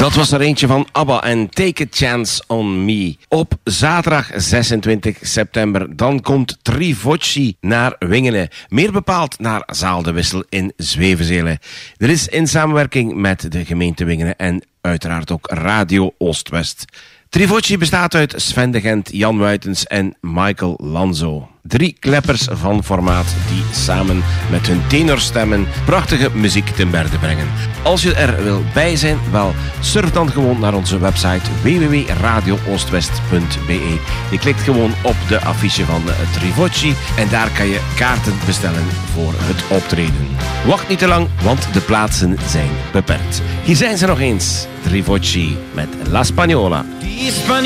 Dat was er eentje van ABBA en Take a Chance on Me. Op zaterdag 26 september dan komt Trivocci naar Wingene. Meer bepaald naar Zaal de Wissel in Zwevenzelen. Er is in samenwerking met de gemeente Wingene en uiteraard ook Radio Oost-West. Trivocci bestaat uit Sven de Gent, Jan Wuitens en Michael Lanzo. 3 kleppers van formaat die samen met hun tenorstemmen prachtige muziek ten berde brengen. Als je er wil bij zijn, wel, surf dan gewoon naar onze website www.radiooostwest.be. Je klikt gewoon op de affiche van Trivocci en daar kan je kaarten bestellen voor het optreden. Wacht niet te lang, want de plaatsen zijn beperkt. Hier zijn ze nog eens, Trivocci met La Spagnola.